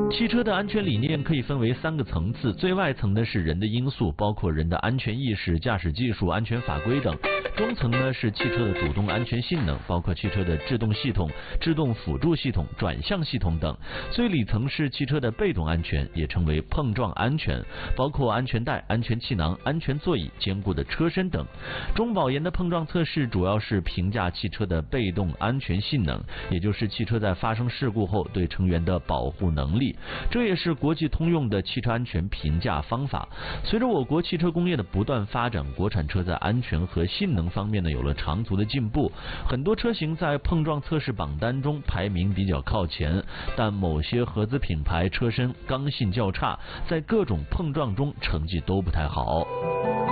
汽车的安全理念可以分为3个层次，最外层呢是人的因素，包括人的安全意识、驾驶技术、安全法规等；中层呢是汽车的主动安全性能，包括汽车的制动系统、制动辅助系统、转向系统等；最里层是汽车的被动安全，也称为碰撞安全，包括安全带、安全气囊、安全座椅、坚固的车身等。中保研的碰撞测试主要是评价汽车的被动安全性能，也就是汽车在发生事故后对成员的保护能力，这也是国际通用的汽车安全评价方法。随着我国汽车工业的不断发展，国产车在安全和性能方面呢有了长足的进步，很多车型在碰撞测试榜单中排名比较靠前，但某些合资品牌车身刚性较差，在各种碰撞中成绩都不太好。